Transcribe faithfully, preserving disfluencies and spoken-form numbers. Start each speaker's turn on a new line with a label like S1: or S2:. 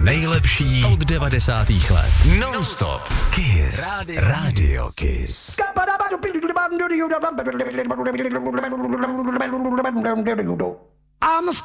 S1: nejlepší od devadesátých let. Non-stop. Kiss. Radio, Radio Kiss.
S2: I'm